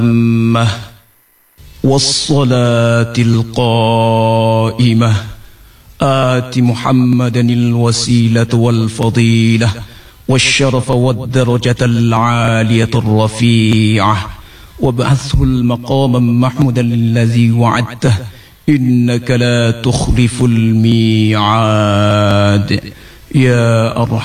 والصلاة القائمة آت محمدا الوسيلة والفضيلة والشرف والدرجة العالية الرفيعة وابعثه المقام محمودا الذي وعدته إنك لا تخلف الميعاد يا أرحم